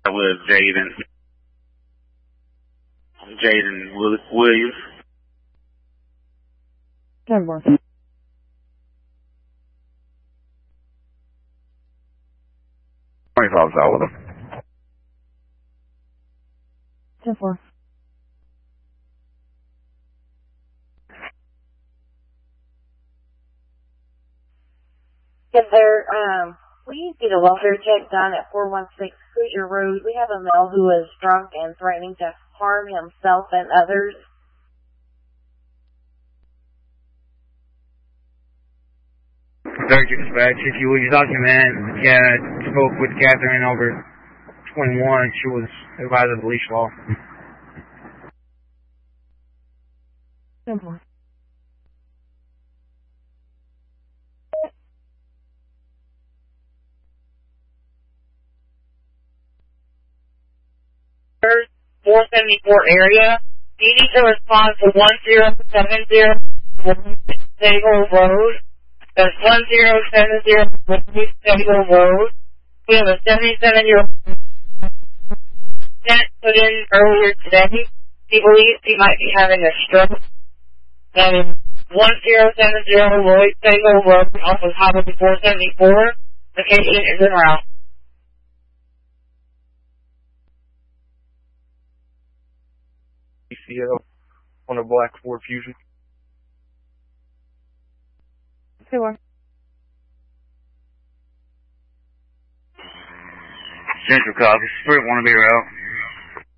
with Jaden Williams. 10-4. 25's out with him. 10-4. Yes, sir. Please get a welfare check done at 416 Hoosier Road. We have a male who is drunk and threatening to harm himself and others. Third dispatch, if you would document, yeah, I spoke with Catherine over 21. She was advised of the leash law. 10-4. Third, 474 area. You need to respond to 1070 Stable Road. That's 1070 Stable Road. We have a 77-year-old that put in earlier today. He believes he might be having a stroke. That is 1070 Lloyd Stable Road off of Highway 474. Location is en route. ECL on a black Ford Fusion. 2-1. Central Caucus, Sprint, want to be route.